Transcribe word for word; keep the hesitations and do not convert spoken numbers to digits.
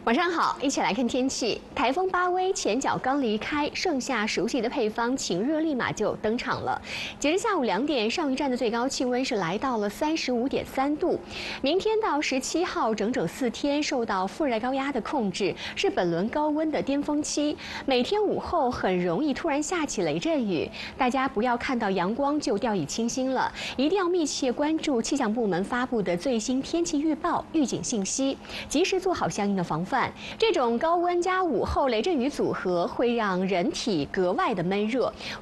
晚上好，一起来看天气。台风巴威前脚刚离开，盛夏熟悉的配方晴热立马就登场了。截至下午两点，上一站的最高气温是来到了三十五点三度。明天到十七号，整整四天受到副热带高压的控制，是本轮高温的巅峰期。每天午后很容易突然下起雷阵雨，大家不要看到阳光就掉以轻心了，一定要密切关注气象部门发布的最新天气预报、预警信息，及时做好相应的防范。这种高温加午后雷阵雨组合会让人体格外的闷热，